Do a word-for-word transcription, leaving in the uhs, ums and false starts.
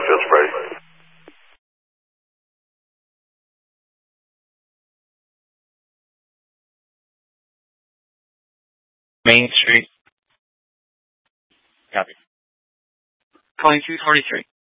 Field Spray. Main Street. Copy. Calling two forty-three.